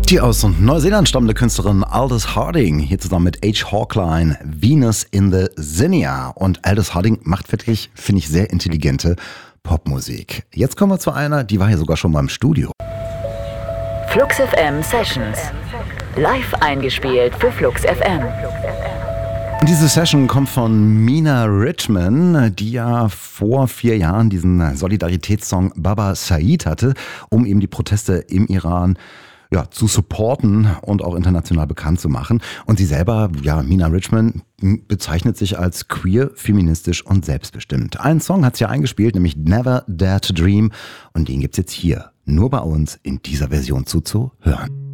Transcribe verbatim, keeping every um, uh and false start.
Die aus Neuseeland stammende Künstlerin Aldous Harding, hier zusammen mit H. Hawkline, Venus in the Zinnia. Und Aldous Harding macht wirklich, finde ich, sehr intelligente Popmusik. Jetzt kommen wir zu einer, die war hier sogar schon beim Studio. Flux F M Sessions. Live eingespielt für Flux F M. Diese Session kommt von Mina Richman, die ja vor vier Jahren diesen Solidaritätssong Baba Said hatte, um eben die Proteste im Iran ja, zu supporten und auch international bekannt zu machen. Und sie selber, ja, Mina Richman, bezeichnet sich als queer, feministisch und selbstbestimmt. Einen Song hat sie ja eingespielt, nämlich Never Dare to Dream. Und den gibt's jetzt hier, nur bei uns in dieser Version zuzuhören.